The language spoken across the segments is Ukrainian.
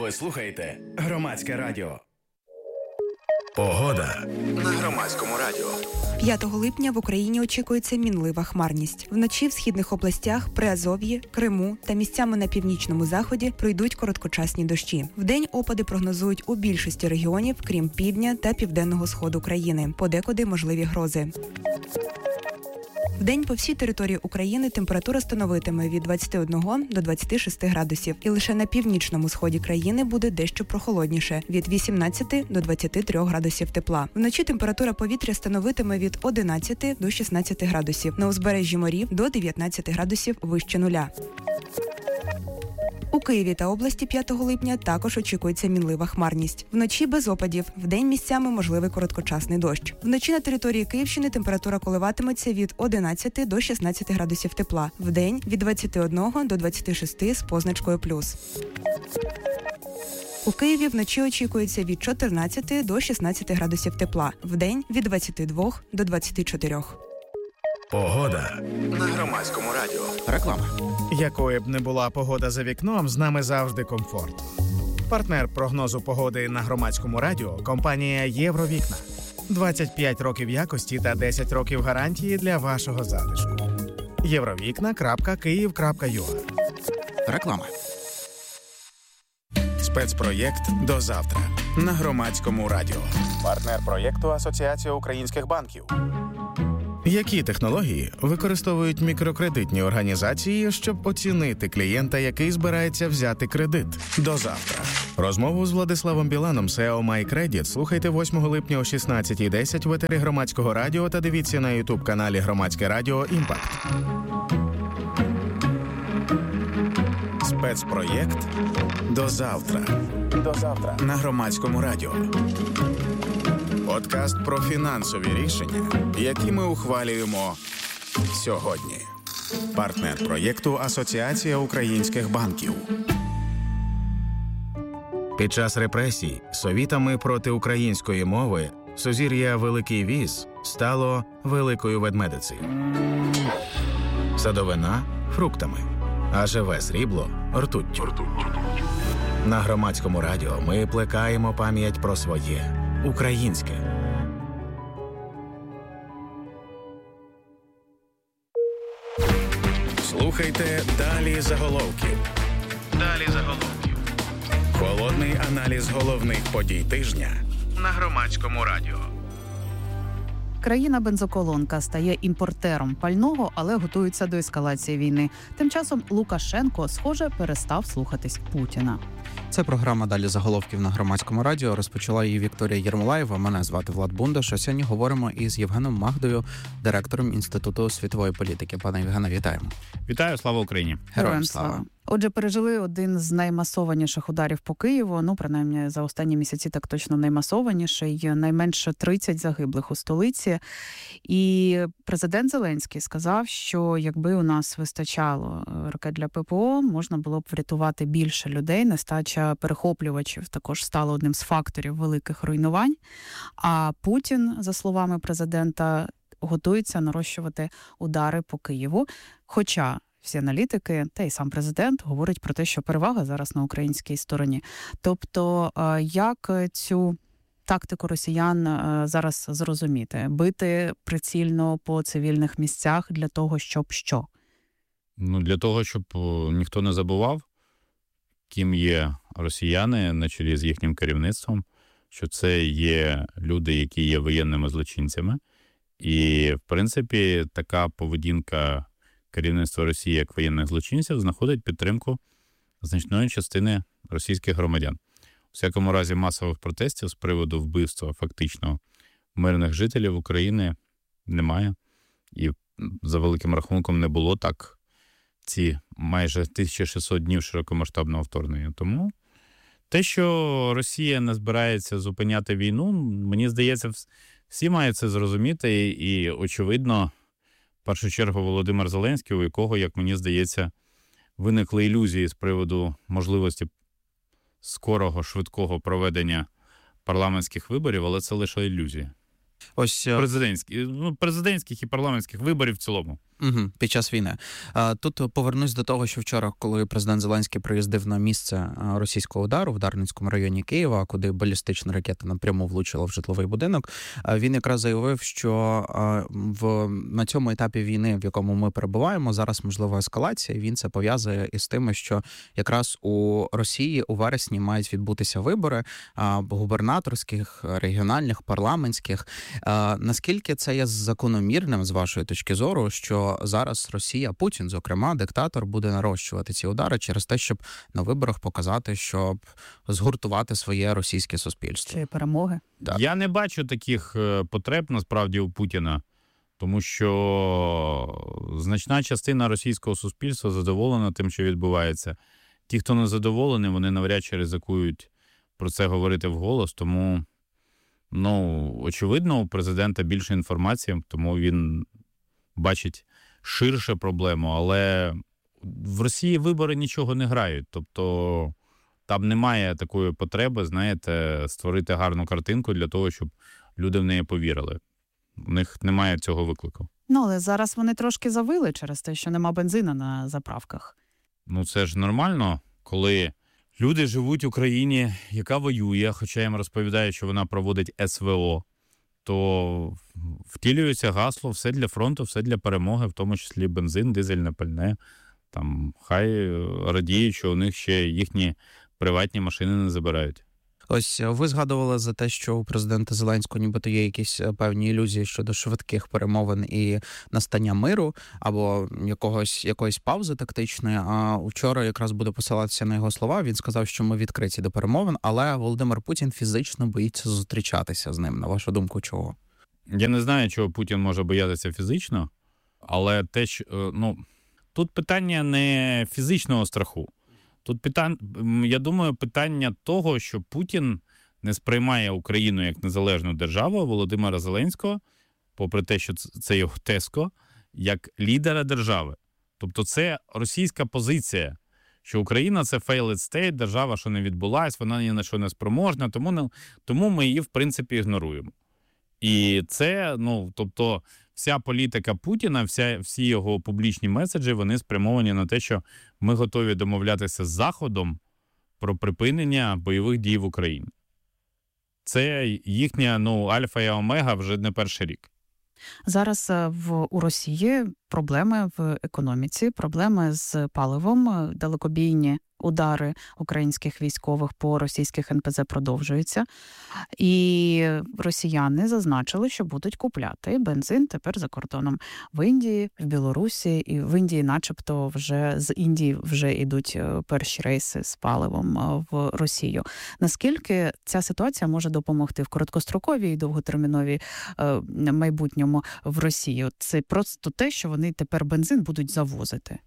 Ви слухаєте Громадське радіо. Погода на Громадському радіо. 5 липня в Україні очікується мінлива хмарність. Вночі в східних областях, Приазов'ї, Криму та місцями на північному заході пройдуть короткочасні дощі. Вдень опади прогнозують у більшості регіонів, крім півдня та південного сходу країни. Подекуди можливі грози. Вдень по всій території України температура становитиме від 21 до 26 градусів. І лише на північному сході країни буде дещо прохолодніше – від 18 до 23 градусів тепла. Вночі температура повітря становитиме від 11 до 16 градусів. На узбережжі морів – до 19 градусів вище нуля. У Києві та області 5 липня також очікується мінлива хмарність. Вночі без опадів, вдень місцями можливий короткочасний дощ. Вночі на території Київщини температура коливатиметься від 11 до 16 градусів тепла. Вдень – від 21 до 26 з позначкою плюс. У Києві вночі очікується від 14 до 16 градусів тепла. Вдень – від 22 до 24. Погода на Громадському радіо. Реклама. Якою б не була погода за вікном, з нами завжди комфорт. Партнер прогнозу погоди на Громадському радіо – компанія «Євровікна». 25 років якості та 10 років гарантії для вашого затишку. Євровікна.Київ.ua. Реклама. Спецпроєкт «До завтра» на Громадському радіо. Партнер проєкту Асоціація українських банків. Які технології використовують мікрокредитні організації, щоб оцінити клієнта, який збирається взяти кредит? До завтра. Розмову з Владиславом Біланом, SEO MyCredit, слухайте 8 липня о 16:10 в етері Громадського радіо та дивіться на YouTube-каналі Громадське радіо «Імпакт». Спецпроєкт «До завтра». До завтра на Громадському радіо. Подкаст про фінансові рішення, які ми ухвалюємо сьогодні. Партнер проєкту Асоціація українських банків. Під час репресій совітами проти української мови сузір'я Великий Віз стало Великою Ведмедицею. Садовина – фруктами, а живе срібло – ртуттю. На Громадському радіо ми плекаємо пам'ять про своє – українське. Слухайте «Далі заголовків». Далі заголовків. Холодний аналіз головних подій тижня на Громадському радіо. Країна-бензоколонка стає імпортером пального, але готується до ескалації війни. Тим часом Лукашенко, схоже, перестав слухатись Путіна. Це програма «Далі заголовків» на Громадському радіо. Розпочала її Вікторія Єрмолаєва. Мене звати Влад Бундаш. А сьогодні говоримо із Євгеном Магдою, директором Інституту світової політики. Пане Євгене, вітаємо. Вітаю, слава Україні. Героям слава. Отже, пережили один з наймасованіших ударів по Києву, принаймні за останні місяці так точно наймасованіший, найменше 30 загиблих у столиці. І президент Зеленський сказав, що якби у нас вистачало ракет для ППО, можна було б врятувати більше людей. Нестача перехоплювачів також стала одним з факторів великих руйнувань. А Путін, за словами президента, готується нарощувати удари по Києву. Хоча всі аналітики, та й сам президент говорять про те, що перевага зараз на українській стороні. Тобто, як цю тактику росіян зараз зрозуміти? Бити прицільно по цивільних місцях для того, щоб що? Для того, щоб ніхто не забував, ким є росіяни на чолі з їхнім керівництвом, що це є люди, які є воєнними злочинцями. І, в принципі, така поведінка керівництва Росії як воєнних злочинців знаходить підтримку значної частини російських громадян. У всякому разі, масових протестів з приводу вбивства фактично мирних жителів України немає. І за великим рахунком не було так ці майже 1600 днів широкомасштабного вторгнення. Тому те, що Росія не збирається зупиняти війну, мені здається, всі мають це зрозуміти. І очевидно, в першу чергу Володимир Зеленський, у якого, як мені здається, виникли ілюзії з приводу можливості скорого, швидкого проведення парламентських виборів, але це лише ілюзії. Ось президентських і парламентських виборів в цілому. Під час війни. Тут повернусь до того, що вчора, коли президент Зеленський приїздив на місце російського удару в Дарницькому районі Києва, куди балістична ракета напряму влучила в житловий будинок, він якраз заявив, що на цьому етапі війни, в якому ми перебуваємо, зараз можлива ескалація, і він це пов'язує із тим, що якраз у Росії у вересні мають відбутися вибори губернаторських, регіональних, парламентських. Наскільки це є закономірним, з вашої точки зору, що зараз Росія, Путін, зокрема, диктатор, буде нарощувати ці удари через те, щоб на виборах показати, щоб згуртувати своє російське суспільство? Чи перемоги? Так. Я не бачу таких потреб, насправді, у Путіна, тому що значна частина російського суспільства задоволена тим, що відбувається. Ті, хто не задоволені, вони навряд чи ризикують про це говорити вголос, тому, очевидно, у президента більше інформації, тому він бачить ширше проблему, але в Росії вибори нічого не грають, тобто там немає такої потреби, знаєте, створити гарну картинку для того, щоб люди в неї повірили. У них немає цього виклику. Але зараз вони трошки завили через те, що нема бензину на заправках. Це ж нормально, коли люди живуть в країні, яка воює, хоча їм розповідають, що вона проводить СВО, то втілюється гасло «все для фронту, все для перемоги», в тому числі бензин, дизельне пальне. Там хай радіють, що у них ще їхні приватні машини не забирають. Ось ви згадували за те, що у президента Зеленського нібито є якісь певні ілюзії щодо швидких перемовин і настання миру або якоїсь паузи тактичної. А вчора якраз буду посилатися на його слова. Він сказав, що ми відкриті до перемовин, але Володимир Путін фізично боїться зустрічатися з ним. На вашу думку, чого? Я не знаю, чого Путін може боятися фізично, але те, що, тут питання не фізичного страху. Тут я думаю, питання того, що Путін не сприймає Україну як незалежну державу, Володимира Зеленського, попри те, що це його тезко, як лідера держави. Тобто це російська позиція, що Україна – це failed state, держава, що не відбулась, вона ні на що не спроможна, тому ми її, в принципі, ігноруємо. І це, тобто, вся політика Путіна, всі його публічні меседжі, вони спрямовані на те, що ми готові домовлятися з Заходом про припинення бойових дій в Україні. Це їхня, альфа і омега вже не перший рік. Зараз у Росії проблеми в економіці, проблеми з паливом, далекобійні удари українських військових по російських НПЗ продовжуються. І росіяни зазначили, що будуть купляти бензин тепер за кордоном в Індії, в Білорусі, і в Індії начебто вже з Індії вже йдуть перші рейси з паливом в Росію. Наскільки ця ситуація може допомогти в короткостроковій і довготерміновій майбутньому в Росії? Це просто те, що вони тепер бензин будуть завозити.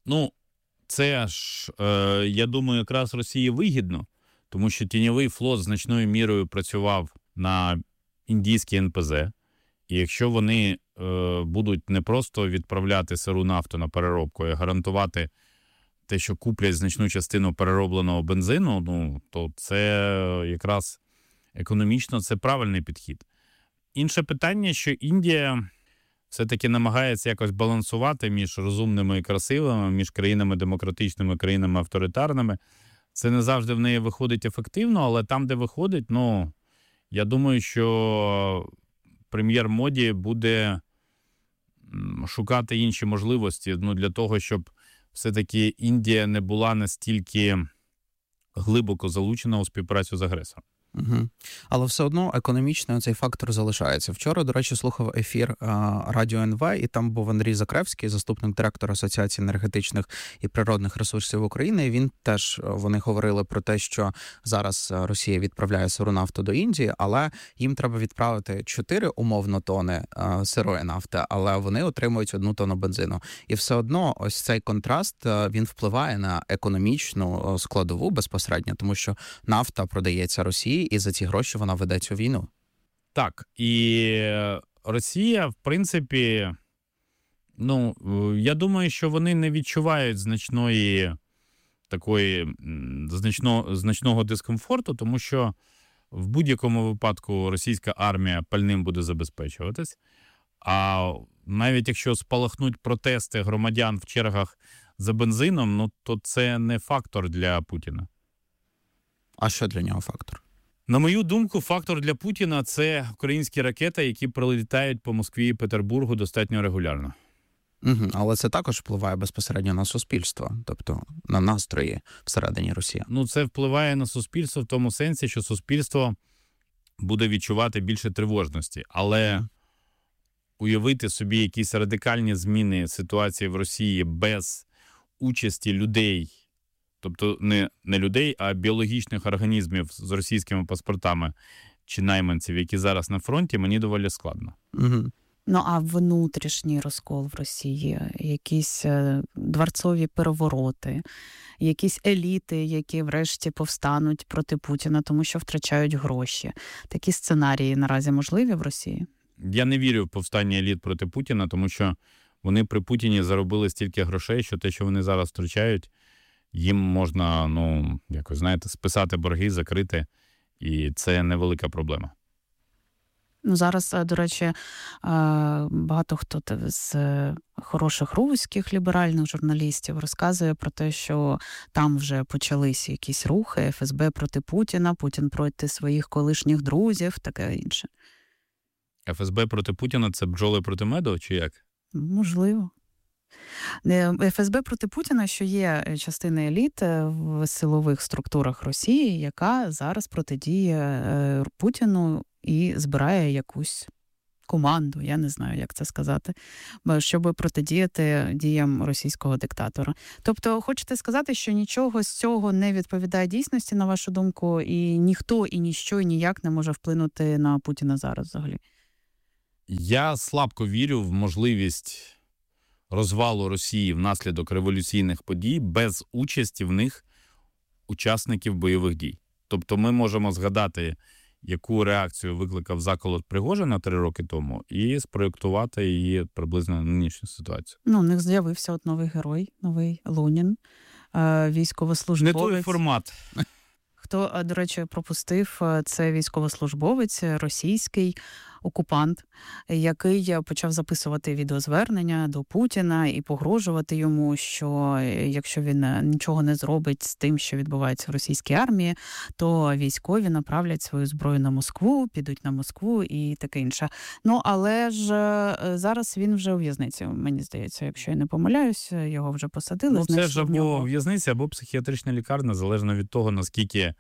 Це ж, я думаю, якраз Росії вигідно, тому що тіньовий флот значною мірою працював на індійські НПЗ. І якщо вони будуть не просто відправляти сиру нафту на переробку, а гарантувати те, що куплять значну частину переробленого бензину, то це якраз економічно це правильний підхід. Інше питання, що Індія все-таки намагається якось балансувати між розумними і красивими, між країнами демократичними, країнами авторитарними. Це не завжди в неї виходить ефективно, але там, де виходить, я думаю, що прем'єр Моді буде шукати інші можливості для того, щоб все-таки Індія не була настільки глибоко залучена у співпрацю з агресором. Угу. Але все одно економічно цей фактор залишається. Вчора, до речі, слухав ефір Радіо НВ, і там був Андрій Закревський, заступник директора Асоціації енергетичних і природних ресурсів України. І він теж, вони говорили про те, що зараз Росія відправляє сиру нафту до Індії, але їм треба відправити 4 умовно тони сирої нафти, але вони отримують 1 тонну бензину. І все одно ось цей контраст, він впливає на економічну складову безпосередньо, тому що нафта продається Росії, і за ці гроші вона веде цю війну. Так, і Росія, в принципі, я думаю, що вони не відчувають значного дискомфорту, тому що в будь-якому випадку російська армія пальним буде забезпечуватись, а навіть якщо спалахнуть протести громадян в чергах за бензином, ну, то це не фактор для Путіна. А що для нього фактор? На мою думку, фактор для Путіна – це українські ракети, які прилітають по Москві і Петербургу достатньо регулярно. Угу. Але це також впливає безпосередньо на суспільство, тобто на настрої всередині Росії. Ну, це впливає на суспільство в тому сенсі, що суспільство буде відчувати більше тривожності. Але уявити собі якісь радикальні зміни ситуації в Росії без участі людей, тобто не людей, а біологічних організмів з російськими паспортами чи найманців, які зараз на фронті, мені доволі складно. Угу. Ну, а внутрішній розкол в Росії, якісь дворцові перевороти, якісь еліти, які врешті повстануть проти Путіна, тому що втрачають гроші. Такі сценарії наразі можливі в Росії? Я не вірю в повстання еліт проти Путіна, тому що вони при Путіні заробили стільки грошей, що те, що вони зараз втрачають, їм можна, ну, якось, знаєте, списати борги, закрити, і це невелика проблема. Ну, зараз, до речі, багато хто з хороших руських ліберальних журналістів розказує про те, що там вже почалися якісь рухи, ФСБ проти Путіна, Путін проти своїх колишніх друзів, таке інше. ФСБ проти Путіна – це бджоли проти меду, чи як? Можливо. ФСБ проти Путіна, що є частина еліт в силових структурах Росії, яка зараз протидіє Путіну і збирає якусь команду, я не знаю, як це сказати, щоб протидіяти діям російського диктатора. Тобто, хочете сказати, що нічого з цього не відповідає дійсності, на вашу думку, і ніхто, і ніщо, і ніяк не може вплинути на Путіна зараз взагалі? Я слабко вірю в можливість розвалу Росії внаслідок революційних подій без участі в них учасників бойових дій. Тобто ми можемо згадати, яку реакцію викликав заколот Пригожина 3 роки тому, і спроєктувати її приблизно на нинішню ситуацію. Ну, у них з'явився от новий герой, новий Лунін, військовослужбовець. Не той формат. Хто, до речі, пропустив, це військовослужбовець, російський окупант, який почав записувати відеозвернення до Путіна і погрожувати йому, що якщо він нічого не зробить з тим, що відбувається в російській армії, то військові направлять свою зброю на Москву, підуть на Москву і таке інше. Ну, але ж зараз він вже у в'язниці, мені здається, якщо я не помиляюсь, його вже посадили. Ну, це ж або в'язниця, або психіатрична лікарня, залежно від того, наскільки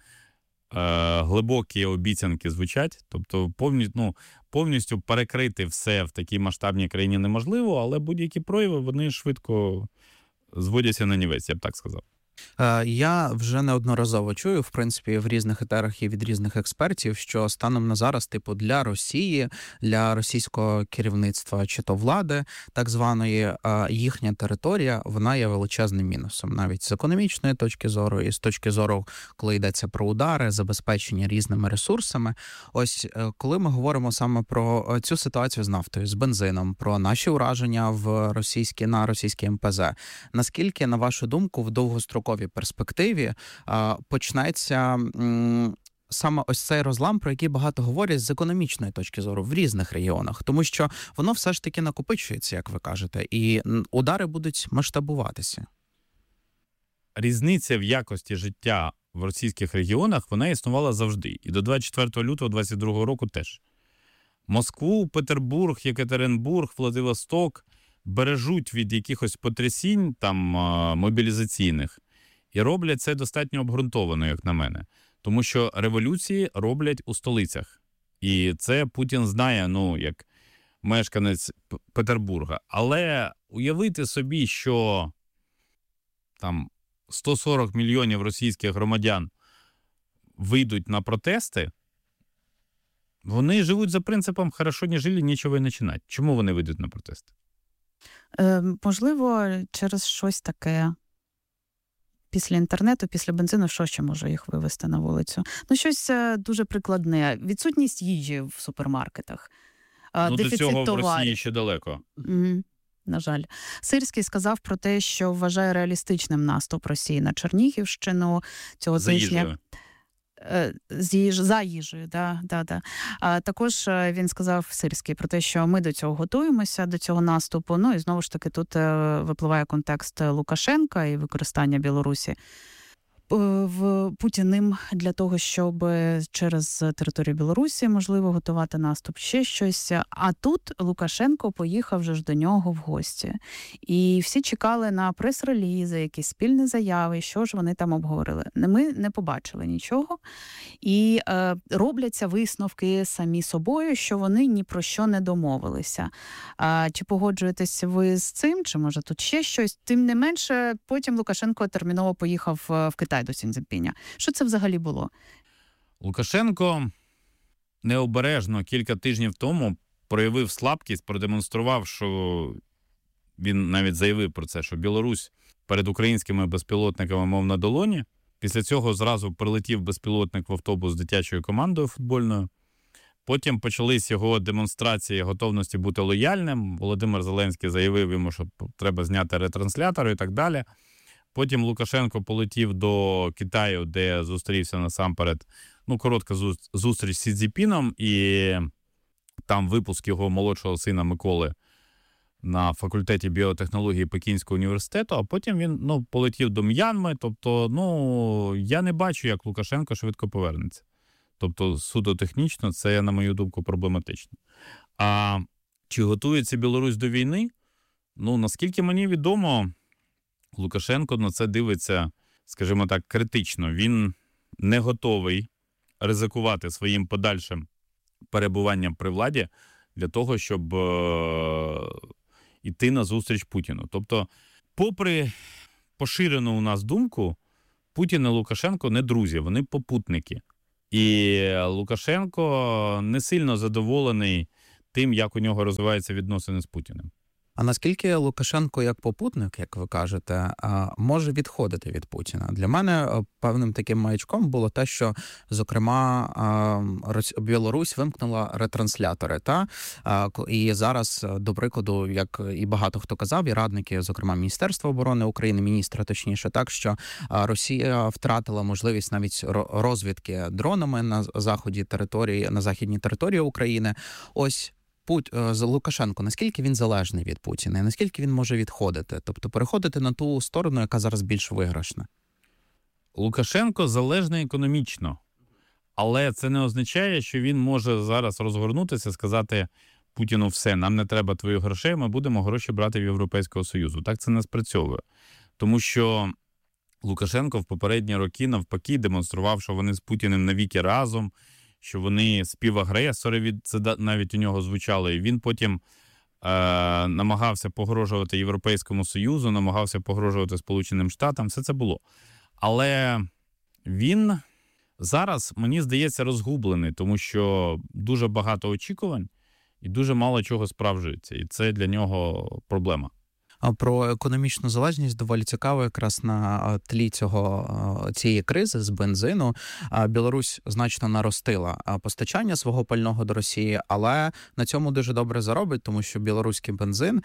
глибокі обіцянки звучать. Тобто повністю перекрити все в такій масштабній країні неможливо, але будь-які прояви, вони швидко зводяться на нівець, я б так сказав. Я вже неодноразово чую, в принципі, в різних етерах і від різних експертів, що станом на зараз, для Росії, для російського керівництва чи то влади, так званої, їхня територія, вона є величезним мінусом. Навіть з економічної точки зору і з точки зору, коли йдеться про удари, забезпечення різними ресурсами. Ось, коли ми говоримо саме про цю ситуацію з нафтою, з бензином, про наші ураження на російській МПЗ, наскільки, на вашу думку, в довгостроковій перспективі почнеться саме ось цей розлам, про який багато говорять з економічної точки зору в різних регіонах, тому що воно все ж таки накопичується, як ви кажете, і удари будуть масштабуватися. Різниця в якості життя в російських регіонах, вона існувала завжди. І до 24 лютого 2022 року теж. Москву, Петербург, Єкатеринбург, Владивосток бережуть від якихось потрясінь там мобілізаційних і роблять це достатньо обґрунтовано, як на мене. Тому що революції роблять у столицях. І це Путін знає, як мешканець Петербурга. Але уявити собі, що там 140 мільйонів російських громадян вийдуть на протести, вони живуть за принципом «хорошо не жили, нічого і починати». Чому вони вийдуть на протести? Можливо, через щось таке. Після інтернету, після бензину, що ще може їх вивести на вулицю? Щось дуже прикладне. Відсутність їжі в супермаркетах. Дефіцит до цього товарів. в Росії ще далеко. На жаль. Сирський сказав про те, що вважає реалістичним наступ Росії на Чернігівщину цього тижня. за їжею. Да. Також він сказав Сирський про те, що ми до цього готуємося, до цього наступу. Ну і знову ж таки тут випливає контекст Лукашенка і використання Білорусі в Путіним для того, щоб через територію Білорусі, можливо, готувати наступ, ще щось. А тут Лукашенко поїхав вже ж до нього в гості. І всі чекали на прес-релізи, якісь спільні заяви, що ж вони там обговорили. Ми не побачили нічого. І робляться висновки самі собою, що вони ні про що не домовилися. Чи погоджуєтесь ви з цим, чи може тут ще щось? Тим не менше, потім Лукашенко терміново поїхав в Китай до Сі Цзіньпіня. Що це взагалі було? Лукашенко необережно кілька тижнів тому проявив слабкість, продемонстрував, що він навіть заявив про це, що Білорусь перед українськими безпілотниками мов на долоні. Після цього зразу прилетів безпілотник в автобус з дитячою командою футбольною. Потім почались його демонстрації готовності бути лояльним. Володимир Зеленський заявив йому, що треба зняти ретранслятори і так далі. Потім Лукашенко полетів до Китаю, де зустрівся насамперед, коротка зустріч з Сі Цзіньпіном, і там випуск його молодшого сина Миколи на факультеті біотехнології Пекінського університету, а потім він полетів до М'янми. Тобто, я не бачу, як Лукашенко швидко повернеться. Тобто, суто технічно, це, на мою думку, проблематично. А чи готується Білорусь до війни? Наскільки мені відомо, Лукашенко на це дивиться, скажімо так, критично. Він не готовий ризикувати своїм подальшим перебуванням при владі для того, щоб йти на зустріч Путіну. Тобто, попри поширену у нас думку, Путін і Лукашенко не друзі, вони попутники. І Лукашенко не сильно задоволений тим, як у нього розвиваються відносини з Путіним. А наскільки Лукашенко як попутник, як ви кажете, може відходити від Путіна? Для мене певним таким маячком було те, що, зокрема, Білорусь вимкнула ретранслятори. І зараз, до прикладу, як і багато хто казав, і радники, зокрема, Міністерства оборони України, міністра точніше, так, що Росія втратила можливість навіть розвідки дронами на заході території, на західній території України. Ось Лукашенко, наскільки він залежний від Путіна і наскільки він може відходити, тобто переходити на ту сторону, яка зараз більш виграшна? Лукашенко залежний економічно, але це не означає, що він може зараз розгорнутися і сказати Путіну: все, нам не треба твоїх грошей, ми будемо гроші брати в Європейського Союзу. Так це не спрацьовує. Тому що Лукашенко в попередні роки навпаки демонстрував, що вони з Путіним навіки разом, що вони співагресори, це навіть у нього звучало, і він потім намагався погрожувати Європейському Союзу, намагався погрожувати Сполученим Штатам, все це було. Але він зараз, мені здається, розгублений, тому що дуже багато очікувань і дуже мало чого справджується, і це для нього проблема. А про економічну залежність доволі цікаво якраз на тлі цієї кризи з бензину. Білорусь значно наростила постачання свого пального до Росії, але на цьому дуже добре заробить, тому що білоруський бензин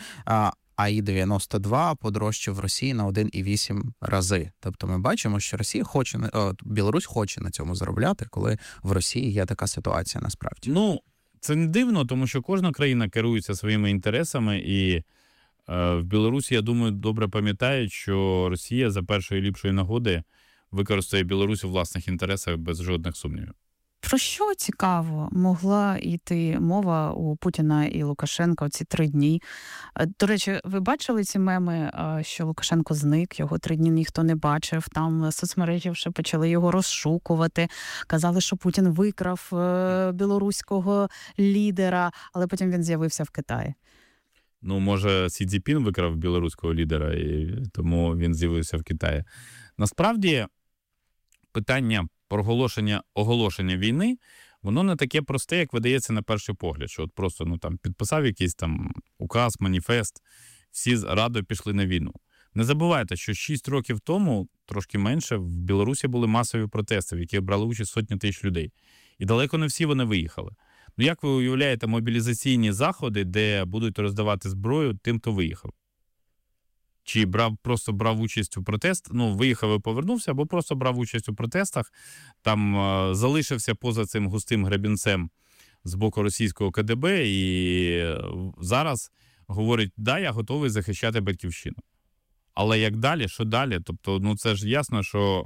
АІ-92 подорожчав в Росії на 1,8 рази. Тобто ми бачимо, що Білорусь хоче на цьому заробляти, коли в Росії є така ситуація насправді. Це не дивно, тому що кожна країна керується своїми інтересами, і в Білорусі, я думаю, добре пам'ятають, що Росія за першої ліпшої нагоди використає Білорусь у власних інтересах без жодних сумнівів. Про що, цікаво, могла йти мова у Путіна і Лукашенка ці 3 дні? До речі, ви бачили ці меми, що Лукашенко зник, його 3 дні ніхто не бачив, там соцмережі вже почали його розшукувати, казали, що Путін викрав білоруського лідера, але потім він з'явився в Китаї. Може, Сі Цзіньпін викрав білоруського лідера, і тому він з'явився в Китаї. Насправді, питання оголошення війни, воно не таке просте, як видається на перший погляд, що от просто підписав якийсь там указ, маніфест, всі радо пішли на війну. Не забувайте, що 6 років тому, трошки менше, в Білорусі були масові протести, в яких брали участь сотні тисяч людей. І далеко не всі вони виїхали. Як ви уявляєте мобілізаційні заходи, де будуть роздавати зброю тим, хто виїхав? чи просто брав участь у протестах, виїхав і повернувся, або просто брав участь у протестах, там залишився поза цим густим гребінцем з боку російського КДБ і зараз говорить, да, я готовий захищати батьківщину. Але як далі, що далі? Тобто, це ж ясно, що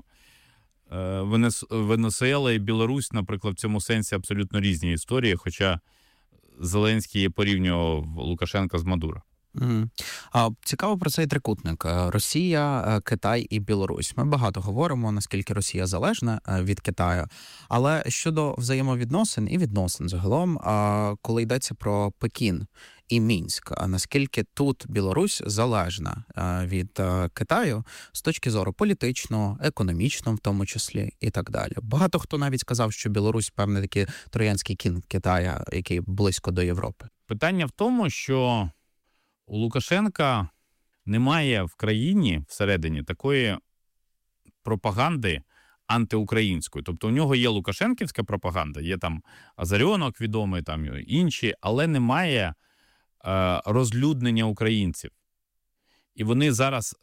Венесуела і Білорусь, наприклад, в цьому сенсі абсолютно різні історії, хоча Зеленський порівнював Лукашенка з Мадуро. Цікаво про цей трикутник. Росія, Китай і Білорусь. Ми багато говоримо, наскільки Росія залежна від Китаю. Але щодо взаємовідносин і відносин загалом, коли йдеться про Пекін і Мінськ, наскільки тут Білорусь залежна від Китаю з точки зору політичного, економічного в тому числі і так далі. Багато хто навіть сказав, що Білорусь, певний такий троянський кінь Китая, який близько до Європи. Питання в тому, що у Лукашенка немає в країні всередині такої пропаганди антиукраїнської. Тобто у нього є лукашенківська пропаганда, є там Азаріонок відомий, там інші, але немає розлюднення українців. І вони зараз,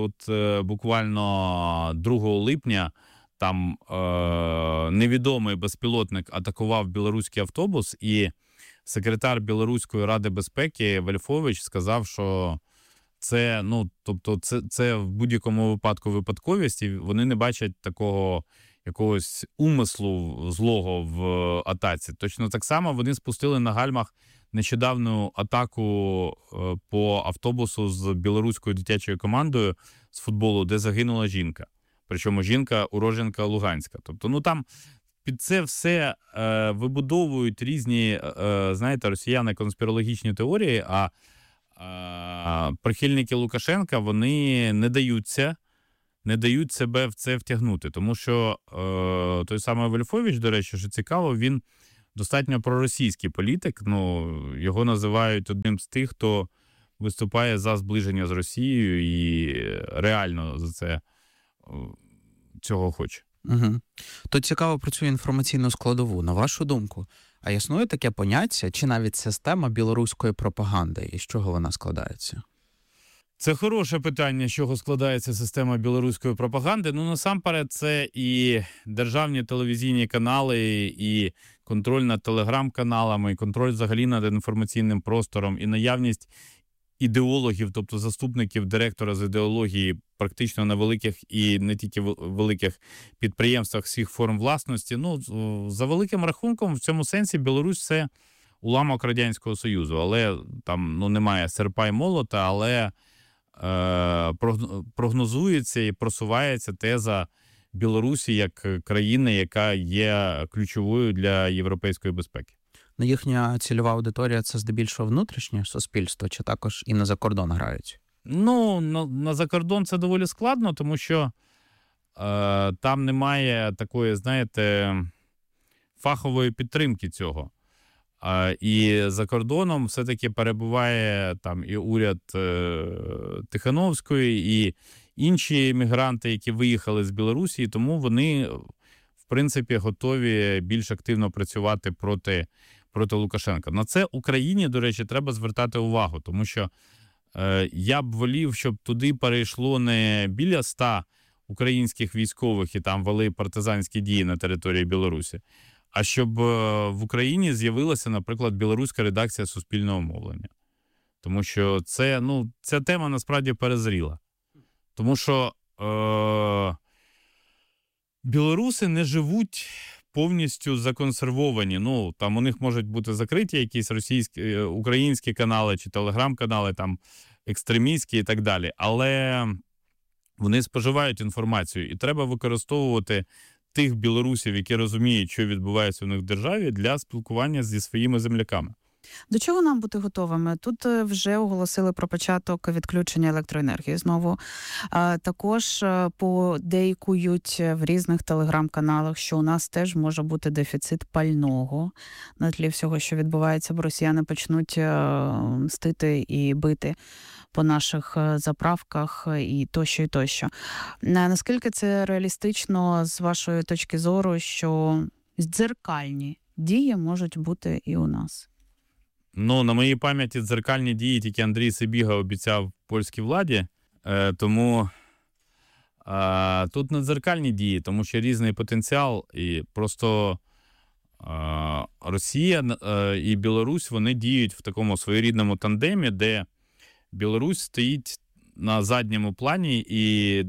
буквально 2 липня, там невідомий безпілотник атакував білоруський автобус, і секретар Білоруської ради безпеки Вельфович сказав, що це, це в будь-якому випадку випадковість, і вони не бачать такого якогось умислу злого в атаці. Точно так само вони спустили на гальмах нещодавну атаку по автобусу з білоруською дитячою командою з футболу, де загинула жінка. Причому жінка уродженка Луганська. Тобто, там під це все вибудовують різні, знаєте, росіяни конспірологічні теорії, а прихильники Лукашенка, вони не дають себе в це втягнути. Тому що той самий Вельфович, до речі, що цікаво, він достатньо проросійський політик. Його називають одним з тих, хто виступає за зближення з Росією і реально за це цього хоче. Угу. Тут цікаво про цю інформаційну складову. На вашу думку, а існує таке поняття, чи навіть система білоруської пропаганди? І з чого вона складається? Це хороше питання, з чого складається система білоруської пропаганди. Насамперед, це і державні телевізійні канали, і контроль над телеграм-каналами, і контроль взагалі над інформаційним простором, і наявність ідеологів, тобто заступників директора з ідеології практично на великих і не тільки великих підприємствах всіх форм власності. За великим рахунком, в цьому сенсі Білорусь – це уламок Радянського Союзу. Але там немає серпа й молота, але прогнозується і просувається теза Білорусі як країни, яка є ключовою для європейської безпеки. Їхня цільова аудиторія – це здебільшого внутрішнє суспільство, чи також і на закордон грають? На закордон це доволі складно, тому що там немає такої, знаєте, фахової підтримки цього. І за кордоном все-таки перебуває там і уряд Тихановської, і інші мігранти, які виїхали з Білорусі, тому вони, в принципі, готові більш активно працювати проти Лукашенка. На це Україні, до речі, треба звертати увагу, тому що я б волів, щоб туди перейшло не біля 100 українських військових і там вели партизанські дії на території Білорусі, а щоб в Україні з'явилася, наприклад, білоруська редакція суспільного мовлення. Тому що ця тема насправді перезріла. Тому що білоруси не живуть повністю законсервовані. Там у них можуть бути закриті якісь російські, українські канали чи телеграм-канали, там екстремістські і так далі. Але вони споживають інформацію, і треба використовувати тих білорусів, які розуміють, що відбувається у них в державі, для спілкування зі своїми земляками. До чого нам бути готовими? Тут вже оголосили про початок відключення електроенергії знову. Також подейкують в різних телеграм-каналах, що у нас теж може бути дефіцит пального на тлі всього, що відбувається, бо росіяни почнуть мстити і бити по наших заправках і тощо, і тощо. Наскільки це реалістично з вашої точки зору, що дзеркальні дії можуть бути і у нас? На моїй пам'яті дзеркальні дії тільки Андрій Сибіга обіцяв польській владі. Тому тут надзеркальні дії, тому що різний потенціал, і просто Росія і Білорусь, вони діють в такому своєрідному тандемі, де Білорусь стоїть на задньому плані і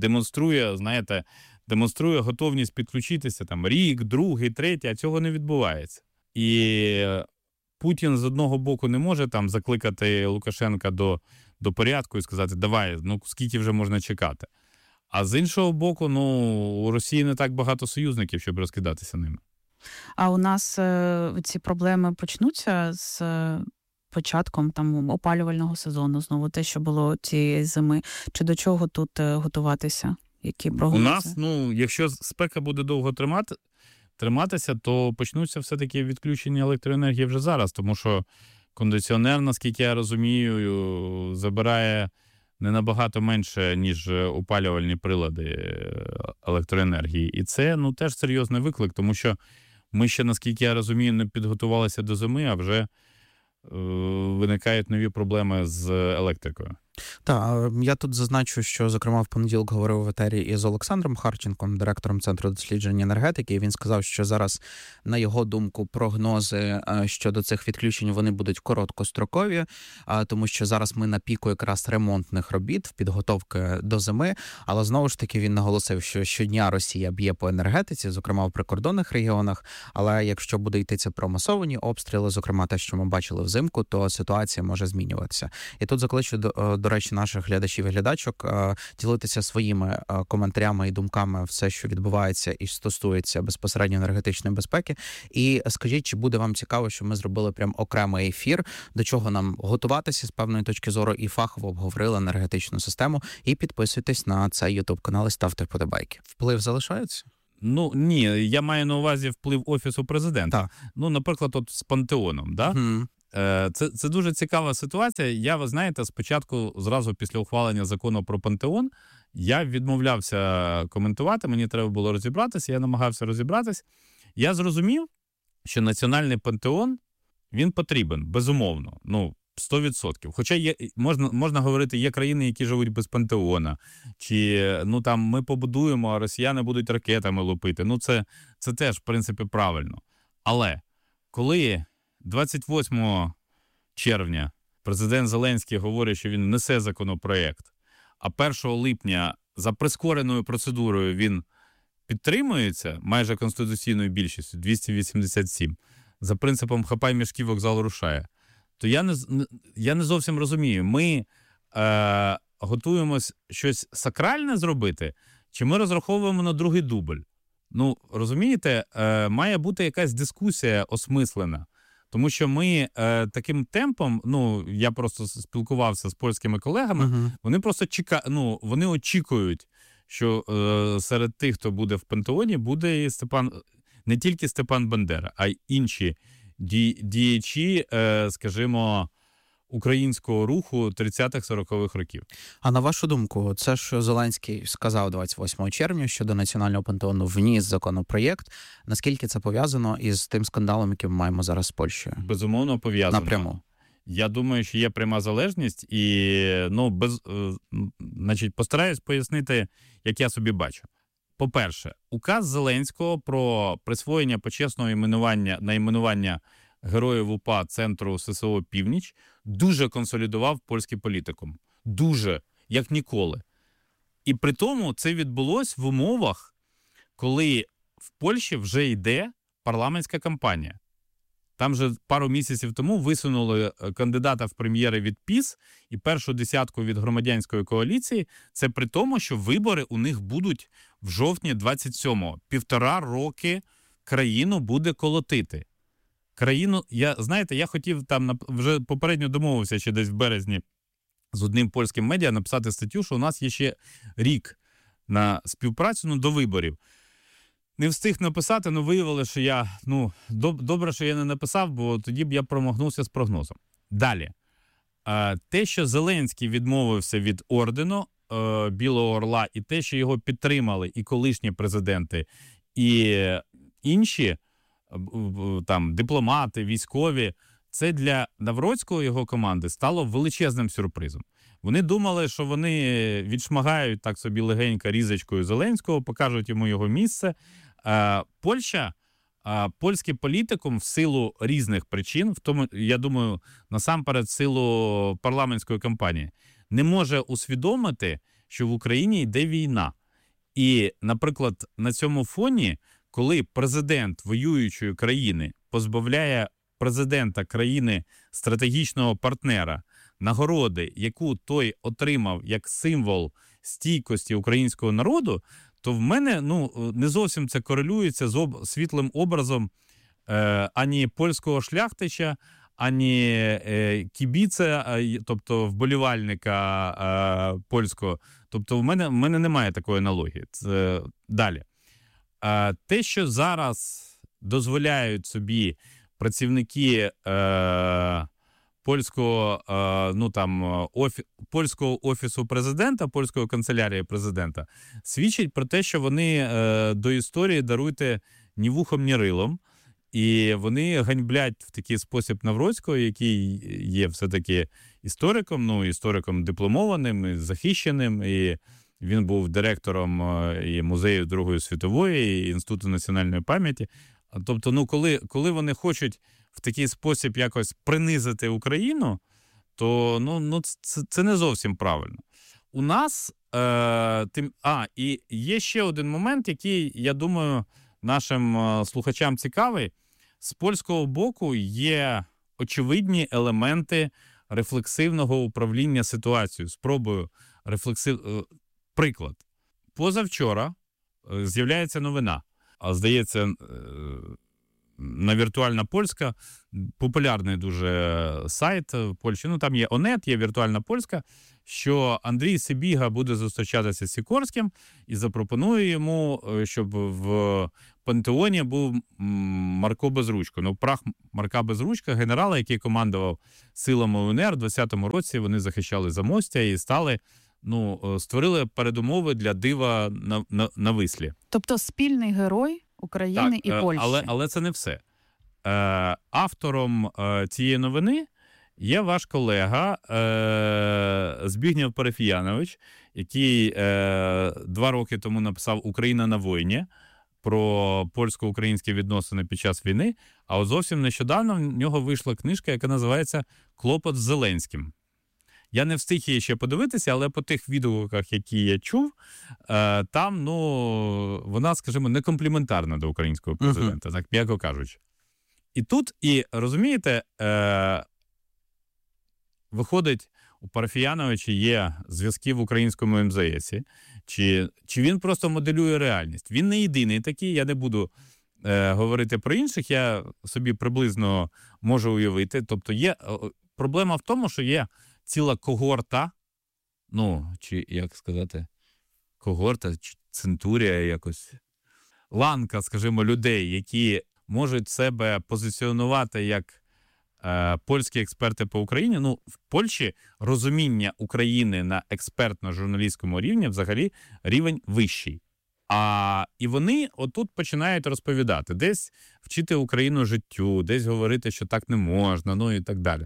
демонструє готовність підключитися там рік, другий, третій, а цього не відбувається. І Путін з одного боку не може там закликати Лукашенка до порядку і сказати, давай, скільки вже можна чекати. А з іншого боку, у Росії не так багато союзників, щоб розкидатися ними. А у нас ці проблеми почнуться з початком там опалювального сезону, знову те, що було цієї зими. Чи до чого тут готуватися? Які прогнози? У нас, якщо спека буде довго триматися, то почнуться все-таки відключення електроенергії вже зараз, тому що кондиціонер, наскільки я розумію, забирає не набагато менше, ніж опалювальні прилади електроенергії. І це, теж серйозний виклик, тому що ми ще, наскільки я розумію, не підготувалися до зими, а вже виникають нові проблеми з електрикою. Так, я тут зазначу, що, зокрема, в понеділок говорив в етері із Олександром Харченком, директором Центру досліджень енергетики, і він сказав, що зараз, на його думку, прогнози щодо цих відключень, вони будуть короткострокові, тому що зараз ми на піку якраз ремонтних робіт, підготовки до зими, але знову ж таки він наголосив, що щодня Росія б'є по енергетиці, зокрема в прикордонних регіонах, але якщо буде йтися про масовані обстріли, зокрема те, що ми бачили взимку, то ситуація може змінюватися. І тут закличу до речі, наших глядачів і глядачок ділитися своїми коментарями і думками все, що відбувається і стосується безпосередньо енергетичної безпеки. І скажіть, чи буде вам цікаво, що ми зробили прям окремий ефір, до чого нам готуватися з певної точки зору і фахово обговорили енергетичну систему. І підписуйтесь на цей YouTube-канал і ставте вподобайки. Вплив залишається? Ні, я маю на увазі вплив Офісу Президента. Так. Наприклад, от з Пантеоном, да? Це дуже цікава ситуація. Я, ви знаєте, спочатку, зразу після ухвалення закону про Пантеон, я відмовлявся коментувати, мені треба було розібратися, я намагався розібратися. Я зрозумів, що національний Пантеон, він потрібен, безумовно, 100%. Хоча можна говорити, є країни, які живуть без Пантеона, чи там ми побудуємо, а росіяни будуть ракетами лупити. Це теж, в принципі, правильно. Але коли 28 червня президент Зеленський говорить, що він несе законопроєкт, а 1 липня за прискореною процедурою він підтримується майже конституційною більшістю, 287, за принципом «хапай мішки, вокзал рушає», то я не зовсім розумію, ми готуємось щось сакральне зробити, чи ми розраховуємо на другий дубль? Розумієте, має бути якась дискусія осмислена. Тому що ми таким темпом, я просто спілкувався з польськими колегами, вони просто вони очікують, що серед тих, хто буде в Пантеоні, буде і не тільки Степан Бандера, а й інші діячі, скажімо, українського руху 30-40-х років. А на вашу думку, це, що Зеленський сказав 28 червня щодо Національного Пантеону, вніс законопроєкт, наскільки це пов'язано із тим скандалом, який ми маємо зараз з Польщею? Безумовно, пов'язано. Напряму. Я думаю, що є пряма залежність і, постараюсь пояснити, як я собі бачу. По-перше, указ Зеленського про присвоєння почесного найменування Героїв УПА Центру ССО «Північ» дуже консолідував польський політикум. Дуже, як ніколи. І при тому це відбулось в умовах, коли в Польщі вже йде парламентська кампанія. Там же пару місяців тому висунули кандидата в прем'єри від ПіС і першу десятку від громадянської коаліції. Це при тому, що вибори у них будуть в жовтні 27-го. 1,5 роки країну буде колотити. Я хотів вже попередньо домовився ще десь в березні з одним польським медіа написати статтю, що у нас є ще рік на співпрацю до виборів. Не встиг написати, виявили, що добре, що я не написав, бо тоді б я промахнувся з прогнозом. Далі. Те, що Зеленський відмовився від ордену Білого Орла, і те, що його підтримали і колишні президенти, і інші дипломати, військові, це для Навроцького і його команди стало величезним сюрпризом. Вони думали, що вони відшмагають так собі легенько різочкою Зеленського, покажуть йому його місце. Польський політикум в силу різних причин, в тому, я думаю, насамперед в силу парламентської кампанії, не може усвідомити, що в Україні йде війна. І, наприклад, на цьому фоні, коли президент воюючої країни позбавляє президента країни стратегічного партнера нагороди, яку той отримав як символ стійкості українського народу, то в мене не зовсім це корелюється з світлим образом ані польського шляхтича, ані кібіця, тобто вболівальника польського. Тобто в мене немає такої аналогії. Це далі. Те, що зараз дозволяють собі працівники польського офісу президента, польської канцелярії президента, свідчить про те, що вони до історії, даруйте, ні вухом, ні рилом. І вони ганьблять в такий спосіб Навроцького, який є все-таки істориком дипломованим, захищеним, і він був директором і музею Другої світової, і Інституту національної пам'яті. Тобто, коли вони хочуть в такий спосіб якось принизити Україну, то це не зовсім правильно. У нас і є ще один момент, який, я думаю, нашим слухачам цікавий. З польського боку є очевидні елементи рефлексивного управління ситуацією. Спробую приклад. Позавчора з'являється новина. Здається, на Віртуальна Польська, популярний дуже сайт в Польщі. Там є Онет, є Віртуальна Польська, що Андрій Сибіга буде зустрічатися з Сікорським і запропонує йому, щоб в пантеоні був Марко Безручко. Прах Марка Безручка, генерала, який командував силами УНР, в 20-му році вони захищали Замостя і створили передумови для дива на Вислі. Тобто спільний герой України і Польщі. Але це не все. Автором цієї новини є ваш колега Збігнєв Парфіянович, який 2 роки тому написав «Україна на війні» про польсько-українські відносини під час війни, а от зовсім нещодавно в нього вийшла книжка, яка називається «Клопот з Зеленським». Я не встиг її ще подивитися, але по тих відгуках, які я чув, там, вона, скажімо, не компліментарна до українського президента, так м'яко кажучи. І тут, розумієте, виходить, у Парфіяновича є зв'язки в українському МЗС, чи він просто моделює реальність. Він не єдиний такий, я не буду говорити про інших, я собі приблизно можу уявити. Тобто проблема в тому, що є ціла когорта, чи, як сказати, когорта, чи центурія якось, ланка, скажімо, людей, які можуть себе позиціонувати як польські експерти по Україні. В Польщі розуміння України на експертно-журналістському рівні взагалі рівень вищий. І вони отут починають розповідати, десь вчити Україну життю, десь говорити, що так не можна, і так далі.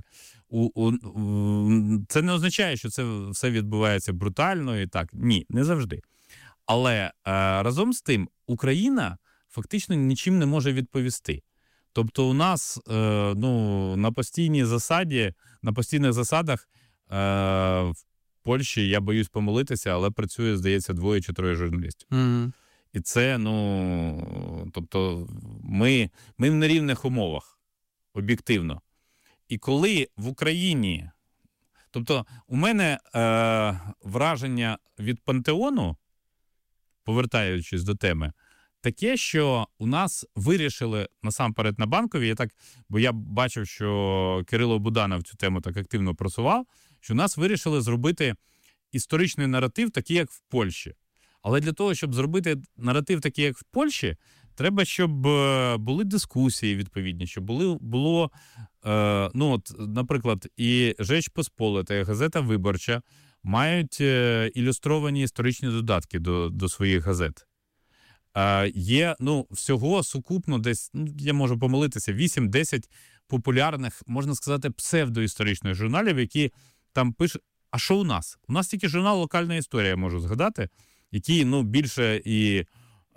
Це не означає, що це все відбувається брутально і так. Ні, не завжди. Але разом з тим Україна фактично нічим не може відповісти. Тобто у нас на постійних засадах в Польщі, я боюсь помилитися, але працює, здається, 2 чи 3 журналістів. Mm-hmm. І це, тобто ми в нерівних умовах, об'єктивно. І коли в Україні, тобто у мене враження від Пантеону, повертаючись до теми, таке, що у нас вирішили насамперед на Банковій, бо я бачив, що Кирило Буданов цю тему так активно просував, що у нас вирішили зробити історичний наратив такий, як в Польщі. Але для того, щоб зробити наратив такий, як в Польщі, треба, щоб були дискусії відповідні, щоб було наприклад, і Жеч Посполита, і газета «Виборча» мають ілюстровані історичні додатки до своїх газет. Є, всього сукупно десь, я можу помилитися, 8-10 популярних, можна сказати, псевдоісторичних журналів, які там пишуть, А що у нас? У нас тільки журнал «Локальна історія», я можу згадати, який, більше і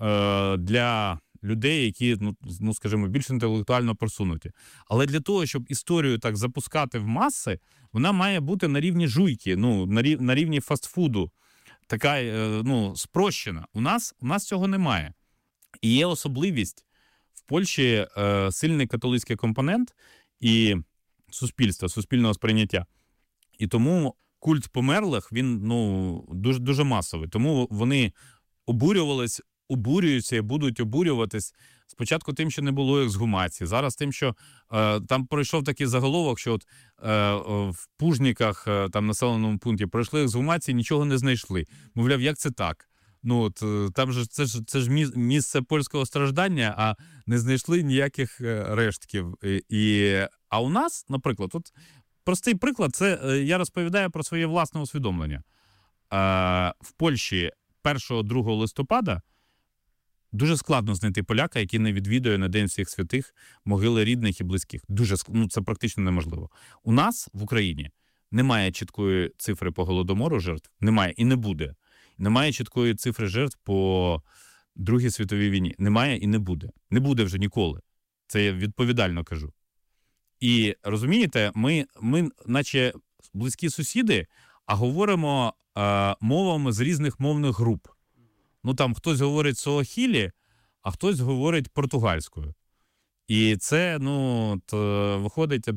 для людей, які, скажімо, більш інтелектуально просунуті. Але для того, щоб історію так запускати в маси, вона має бути на рівні жуйки, на рівні фастфуду, така, спрощена. У нас цього немає. І є особливість в Польщі сильний католицький компонент і суспільного сприйняття. І тому культ померлих, він, дуже, дуже масовий. Тому вони обурюються і будуть обурюватись спочатку тим, що не було ексгумації. Зараз тим, що там пройшов такий заголовок, що в Пужніках, там населеному пункті, пройшли ексгумації, нічого не знайшли. Мовляв, як це так? Там же це ж місце польського страждання, а не знайшли ніяких рештків. А у нас, наприклад, простий приклад, це я розповідаю про своє власне усвідомлення. В Польщі 1-2 листопада дуже складно знайти поляка, який не відвідує на День всіх святих могили рідних і близьких. Це практично неможливо. У нас в Україні немає чіткої цифри по Голодомору жертв, немає і не буде. Немає чіткої цифри жертв по Другій світовій війні. Немає і не буде. Не буде вже ніколи. Це я відповідально кажу. І, розумієте, ми наче близькі сусіди, а говоримо мовами з різних мовних груп. Там хтось говорить суахілі, а хтось говорить португальською. І це, виходить...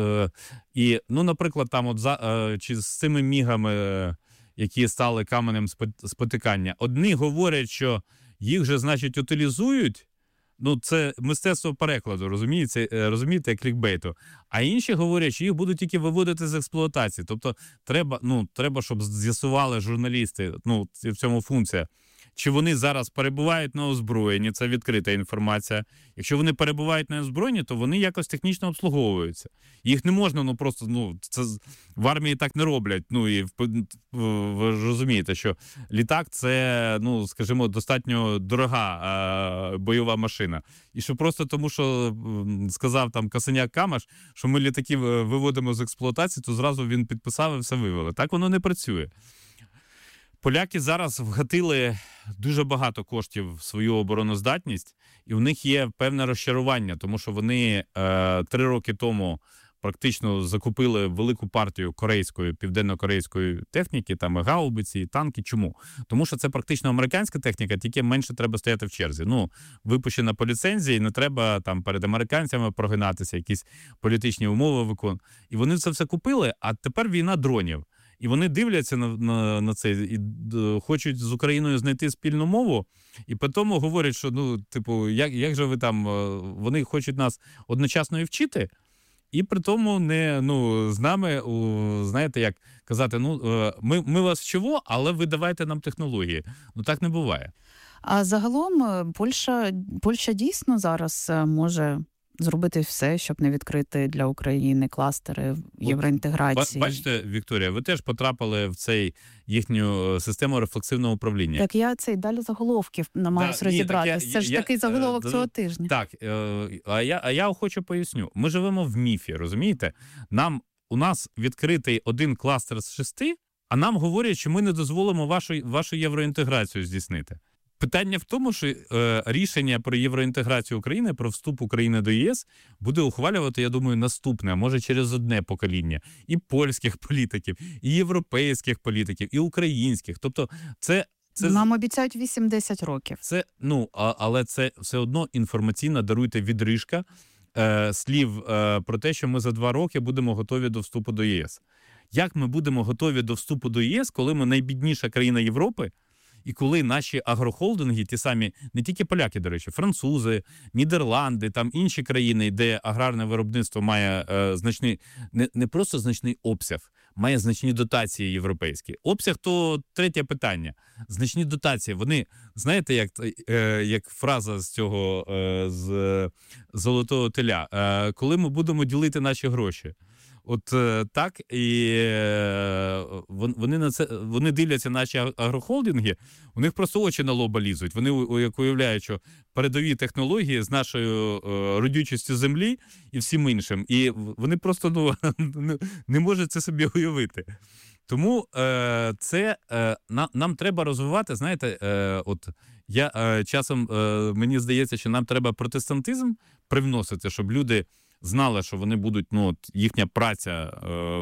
наприклад, там чи з цими мігами, які стали каменем спотикання, одні говорять, що їх же, значить, утилізують, це мистецтво перекладу, розумієте, клікбейту. А інші говорять, що їх будуть тільки виводити з експлуатації. Тобто треба, щоб з'ясували журналісти, в цьому функція, чи вони зараз перебувають на озброєнні, це відкрита інформація. Якщо вони перебувають на озброєнні, то вони якось технічно обслуговуються. Їх не можна, це в армії так не роблять. І ви ж розумієте, що літак – це, скажімо, достатньо дорога бойова машина. І що просто тому, що сказав там Косиняк-Камаш, що ми літаки виводимо з експлуатації, то зразу він підписав і все вивели. Так воно не працює. Поляки зараз вгатили дуже багато коштів в свою обороноздатність, і в них є певне розчарування, тому що вони 3 роки тому практично закупили велику партію південно-корейської техніки, там і гаубиці, і танки. Чому? Тому що це практично американська техніка, тільки менше треба стояти в черзі. Випущена по ліцензії, не треба там перед американцями прогинатися, якісь політичні умови виконувати. І вони це все купили, а тепер війна дронів. І вони дивляться на це і хочуть з Україною знайти спільну мову, і потім говорять, що, як же ви там, вони хочуть нас одночасно і вчити, і при тому з нами, знаєте, як казати, ми вас вчимо, але ви давайте нам технології. Так не буває. А загалом Польща дійсно зараз може зробити все, щоб не відкрити для України кластери євроінтеграції. Бачите, Вікторія, ви теж потрапили в цей їхню систему рефлексивного управління. Так я далі заголовків намагаюся розібратися. Це ж такий заголовок цього тижня. Так, а я охоче поясню. Ми живемо в міфі, розумієте? У нас відкритий один кластер з 6, а нам говорять, що ми не дозволимо вашу євроінтеграцію здійснити. Питання в тому, що рішення про євроінтеграцію України, про вступ України до ЄС буде ухвалювати, я думаю, наступне, а може через одне покоління. І польських політиків, і європейських політиків, і українських. Тобто це нам обіцяють 8-10 років. Але це все одно інформаційна, даруйте, відрижка слів про те, що ми за 2 роки будемо готові до вступу до ЄС. Як ми будемо готові до вступу до ЄС, коли ми найбідніша країна Європи, і коли наші агрохолдинги, ті самі, не тільки поляки, до речі, французи, Нідерланди, там інші країни, де аграрне виробництво має значний, не просто значний обсяг, має значні дотації європейські. Обсяг – то третє питання. Значні дотації, вони, знаєте, як фраза з цього, з «Золотого теля», коли ми будемо ділити наші гроші. Так, і вони дивляться наші агрохолдинги, у них просто очі на лоба лізуть. Вони уявляють, що передові технології з нашою родючістю землі і всім іншим. І вони просто не можуть це собі уявити. Тому нам треба розвивати, знаєте, часом мені здається, що нам треба протестантизм привносити, щоб люди знали, що вони будуть, їхня праця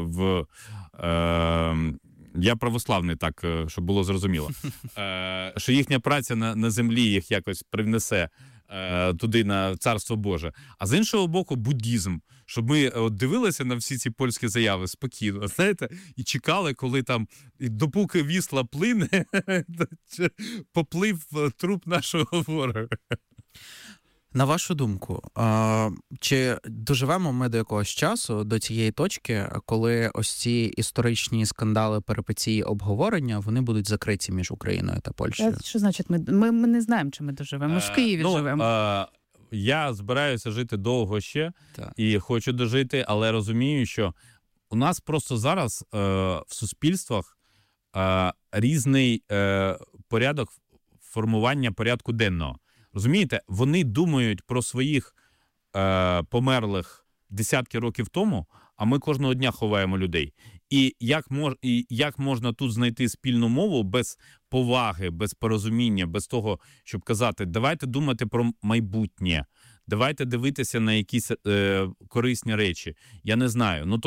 я православний, так, щоб було зрозуміло, що їхня праця на землі їх якось привнесе туди, на Царство Боже. А з іншого боку, буддізм. Щоб ми дивилися на всі ці польські заяви спокійно, знаєте, і чекали, коли там, допоки вісла плине, поплив труп нашого ворога. На вашу думку, чи доживемо ми до якогось часу, до цієї точки, коли ось ці історичні скандали, перипетії, обговорення, вони будуть закриті між Україною та Польщею? Що значить ми не знаємо, чи ми доживемо? Ми ж в Києві живемо. Я збираюся жити довго ще і хочу дожити, але розумію, що у нас просто зараз в суспільствах різний порядок формування порядку денного. Розумієте, вони думають про своїх померлих десятки років тому, а ми кожного дня ховаємо людей. І як можна тут знайти спільну мову без поваги, без порозуміння, без того, щоб казати, давайте думати про майбутнє, давайте дивитися на якісь корисні речі. Я не знаю.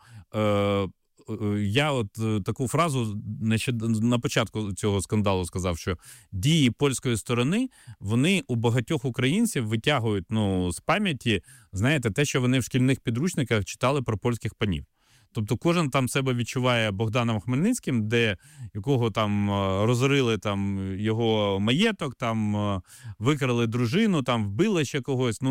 Я таку фразу на початку цього скандалу сказав, що дії польської сторони, вони у багатьох українців витягують з пам'яті, знаєте, те, що вони в шкільних підручниках читали про польських панів. Тобто кожен там себе відчуває Богданом Хмельницьким, якого там розорили там його маєток, там викрали дружину, там вбили ще когось.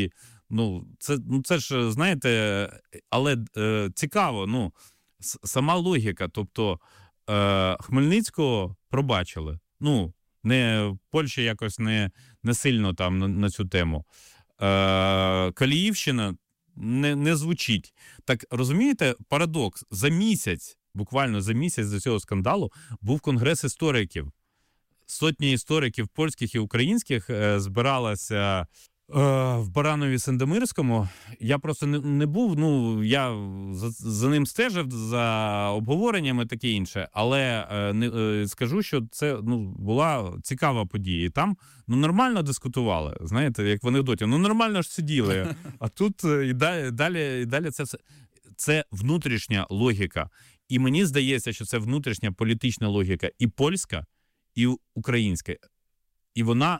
Це ж, знаєте, але цікаво, сама логіка, тобто Хмельницького пробачили. Польща якось не сильно там на цю тему. Каліївщина не звучить. Так, розумієте, парадокс. Буквально за місяць до цього скандалу був конгрес істориків. Сотні істориків польських і українських збиралася в Баранові-Сандомирському. Я просто не був, я за ним стежив, за обговореннями і таке інше, але скажу, що це була цікава подія. І там нормально дискутували, знаєте, як в анекдоті. Нормально ж сиділи, а тут і далі це все. Це внутрішня логіка. І мені здається, що це внутрішня політична логіка і польська, і українська. І вона,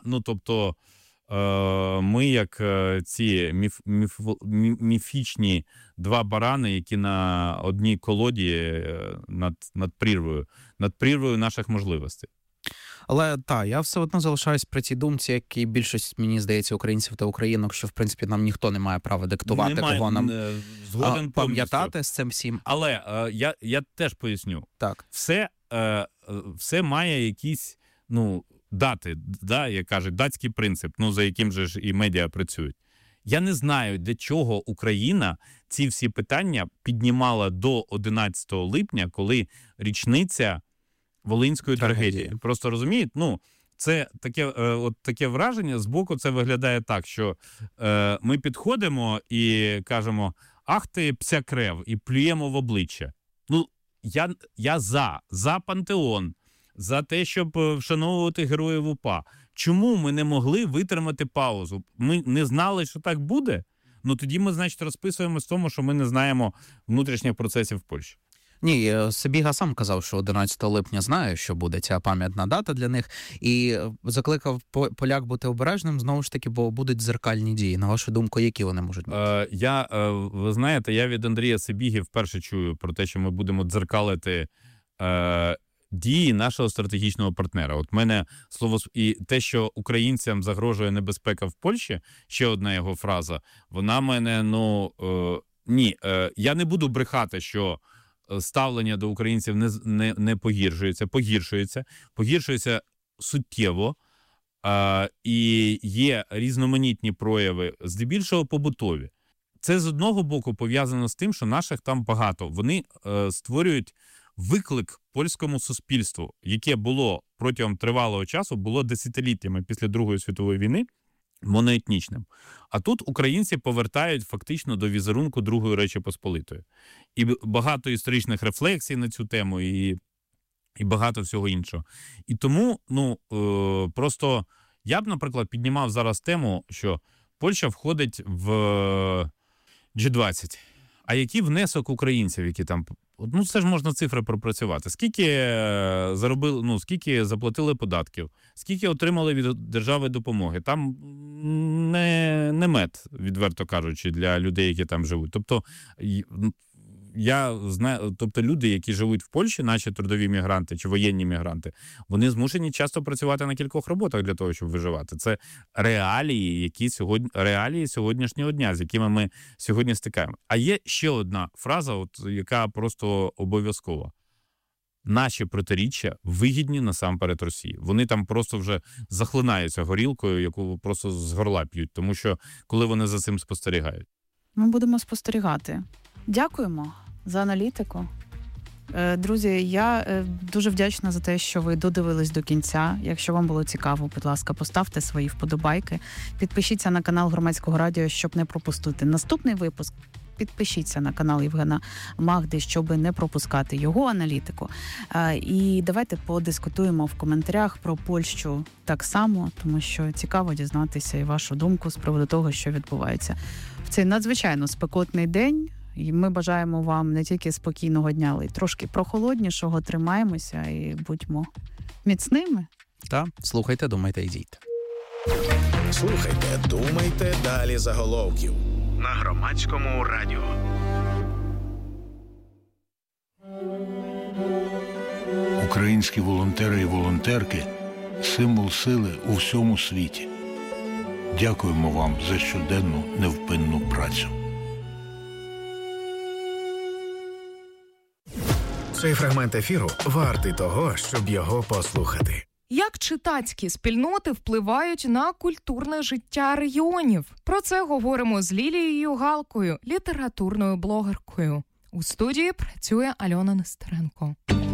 ми як ці міфічні два барани, які на одній колоді над прірвою наших можливостей. Але я все одно залишаюсь при цій думці, як і більшість, мені здається, українців та українок, що, в принципі, нам ніхто не має права диктувати, кого нам пам'ятати з цим всім. Але я теж поясню. Так. Все має якісь, дати, як кажуть, датський принцип, за яким же ж і медіа працюють. Я не знаю, для чого Україна ці всі питання піднімала до 11 липня, коли річниця Волинської трагедії. Просто розумієте? Це таке враження, збоку це виглядає так, що ми підходимо і кажемо, ах ти псякрев, і плюємо в обличчя. Я за пантеон, за те, щоб вшановувати героїв УПА. Чому ми не могли витримати паузу? Ми не знали, що так буде? Тоді ми, значить, розписуємось в тому, що ми не знаємо внутрішніх процесів в Польщі. Ні, Сибіга сам казав, що 11 липня знає, що буде ця пам'ятна дата для них, і закликав поляк бути обережним, знову ж таки, бо будуть дзеркальні дії. На вашу думку, які вони можуть бути? Ви знаєте, я від Андрія Сибіги вперше чую про те, що ми будемо дзеркалити дії нашого стратегічного партнера. От мене слово і те, що українцям загрожує небезпека в Польщі, ще одна його фраза, вона мене, ні, я не буду брехати, що ставлення до українців не погіршується суттєво, і є різноманітні прояви, здебільшого побутові. Це з одного боку пов'язано з тим, що наших там багато. Вони створюють виклик польському суспільству, яке було протягом тривалого часу, було десятиліттями після Другої світової війни, моноетнічним. А тут українці повертають фактично до візерунку Другої Речі Посполитої. І багато історичних рефлексій на цю тему, і багато всього іншого. І тому, просто я б, наприклад, піднімав зараз тему, що Польща входить в G20. А який внесок українців, які там... це ж можна цифри пропрацювати. Скільки заробили, скільки заплатили податків, скільки отримали від держави допомоги. Там не мед, відверто кажучи, для людей, які там живуть. Тобто, я знаю, люди, які живуть в Польщі, наші трудові мігранти чи воєнні мігранти, вони змушені часто працювати на кількох роботах для того, щоб виживати. Це реалії сьогоднішнього дня, з якими ми сьогодні стикаємо. А є ще одна фраза, яка просто обов'язкова. Наші протиріччя вигідні насамперед Росії. Вони там просто вже захлинаються горілкою, яку просто з горла п'ють, тому що коли вони за цим спостерігають. Ми будемо спостерігати. Дякуємо за аналітику. Друзі, я дуже вдячна за те, що ви додивились до кінця. Якщо вам було цікаво, будь ласка, поставте свої вподобайки. Підпишіться на канал Громадського радіо, щоб не пропустити наступний випуск. Підпишіться на канал Євгена Магди, щоб не пропускати його аналітику. І давайте подискутуємо в коментарях про Польщу так само, тому що цікаво дізнатися і вашу думку з приводу того, що відбувається в цей надзвичайно спекотний день. І ми бажаємо вам не тільки спокійного дня, але й трошки прохолоднішого. Тримаємося і будьмо міцними. Так, слухайте, думайте і дійте. Слухайте, думайте, далі заголовків. На Громадському радіо. Українські волонтери і волонтерки – символ сили у всьому світі. Дякуємо вам за щоденну невпинну працю. Цей фрагмент ефіру вартий того, щоб його послухати. Як читацькі спільноти впливають на культурне життя регіонів? Про це говоримо з Лілією Галкою, літературною блогеркою. У студії працює Альона Нестеренко.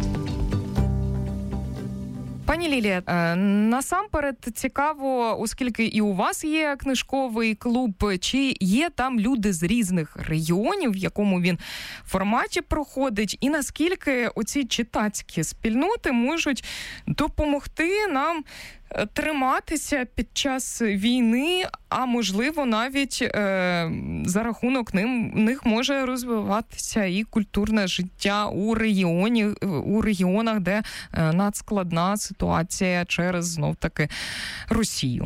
Пані Лілія, насамперед цікаво, оскільки і у вас є книжковий клуб, чи є там люди з різних регіонів, в якому він форматі проходить, і наскільки оці читацькі спільноти можуть допомогти нам триматися під час війни, а можливо навіть за рахунок них може розвиватися і культурне життя у регіонах, де надскладна ситуація через знов-таки Росію.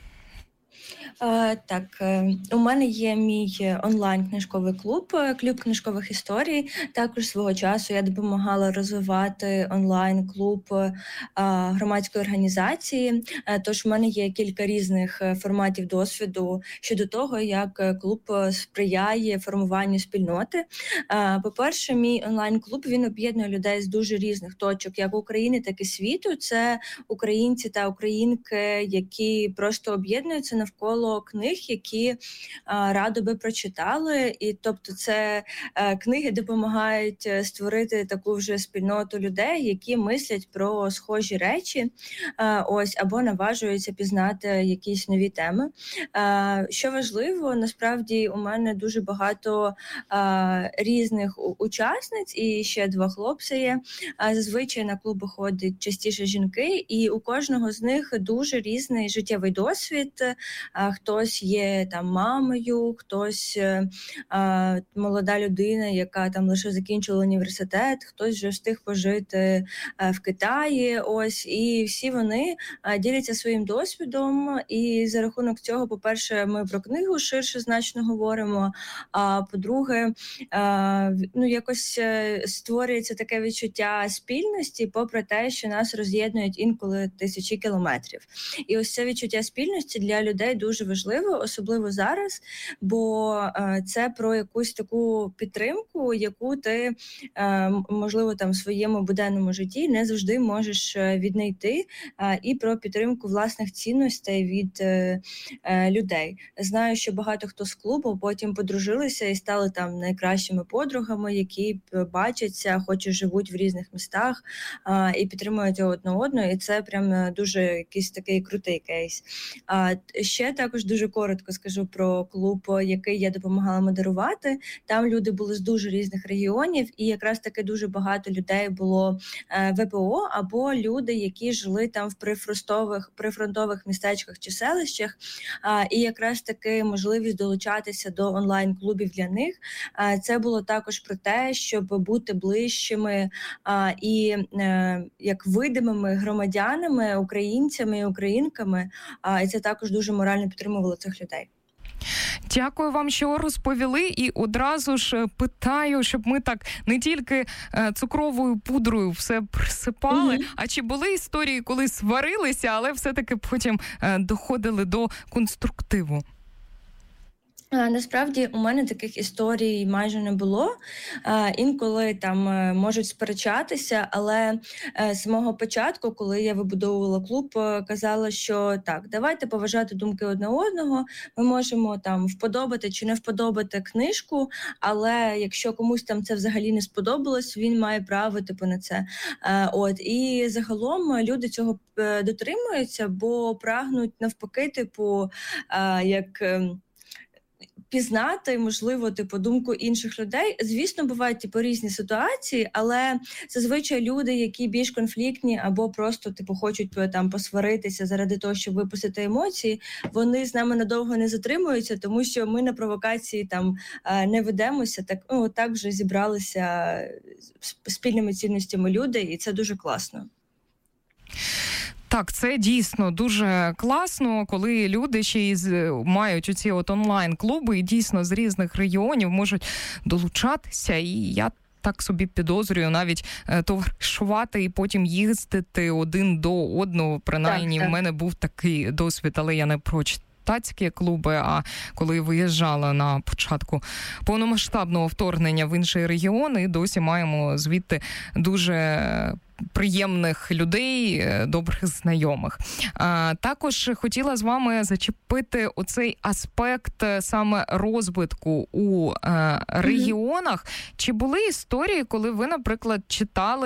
Так, у мене є мій онлайн-книжковий клуб книжкових історій. Також свого часу я допомагала розвивати онлайн-клуб громадської організації. Тож в мене є кілька різних форматів досвіду щодо того, як клуб сприяє формуванню спільноти. По-перше, мій онлайн-клуб, він об'єднує людей з дуже різних точок, як України, так і світу. Це українці та українки, які просто об'єднуються навколо книг, які радо би прочитали. І тобто це книги допомагають створити таку вже спільноту людей, які мислять про схожі речі, або наважуються пізнати якісь нові теми. Що важливо, насправді у мене дуже багато різних учасниць, і ще 2 хлопці є. Зазвичай на клуби ходять частіше жінки, і у кожного з них дуже різний життєвий досвід. Хтось є там мамою, хтось молода людина, яка там лише закінчила університет, хтось вже встиг пожити в Китаї. І всі вони діляться своїм досвідом. І за рахунок цього, по-перше, ми про книгу ширше значно говоримо. А по-друге, якось створюється таке відчуття спільності, попри те, що нас роз'єднують інколи тисячі кілометрів. І ось це відчуття спільності для людей дуже важливо, особливо зараз, бо це про якусь таку підтримку, яку ти, можливо, там в своєму буденному житті не завжди можеш віднайти, і про підтримку власних цінностей від людей. Знаю, що багато хто з клубу потім подружилися і стали там найкращими подругами, які бачаться, хоч і живуть в різних містах, і підтримують одне одного, і це прям дуже якийсь такий крутий кейс. Ще так також дуже коротко скажу про клуб, який я допомагала модерувати. Там люди були з дуже різних регіонів, і якраз таки дуже багато людей було ВПО або люди, які жили там в прифронтових містечках чи селищах. І якраз таки можливість долучатися до онлайн-клубів для них. Це було також про те, щоб бути ближчими і як видимими громадянами, українцями і українками. І це також дуже морально підтримувало цих людей. Дякую вам, що розповіли, і одразу ж питаю, щоб ми так не тільки цукровою пудрою все присипали, а чи були історії, коли сварилися, але все-таки потім доходили до конструктиву? Насправді у мене таких історій майже не було. Інколи там можуть сперечатися, але з самого початку, коли я вибудовувала клуб, казала, що так, давайте поважати думки одне одного, ми можемо там вподобати чи не вподобати книжку, але якщо комусь там це взагалі не сподобалось, він має право на це. І загалом люди цього дотримуються, бо прагнуть навпаки, як пізнати, можливо, думку інших людей. Звісно, бувають різні ситуації, але зазвичай люди, які більш конфліктні або просто хочуть там посваритися заради того, щоб випустити емоції, вони з нами надовго не затримуються, тому що ми на провокації там не ведемося. Так вже зібралися спільними цінностями люди, і це дуже класно. Так, це дійсно дуже класно, коли люди ще й мають оці онлайн-клуби і дійсно з різних регіонів можуть долучатися, і я так собі підозрюю, навіть товаришувати і потім їздити один до одного. Принаймні, так. В мене був такий досвід, але я не про читацькі клуби, а коли виїжджала на початку повномасштабного вторгнення в інший регіон, і досі маємо звідти дуже приємних людей, добрих знайомих. Також хотіла з вами зачепити оцей аспект саме розвитку у регіонах. Чи були історії, коли ви, наприклад, читали